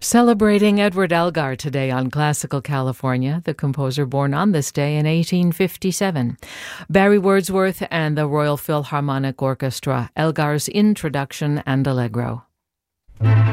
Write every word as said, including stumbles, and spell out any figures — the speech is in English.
Celebrating Edward Elgar today on Classical California, the composer born on this day in eighteen fifty-seven. Barry Wordsworth and the Royal Philharmonic Orchestra, Elgar's Introduction and Allegro.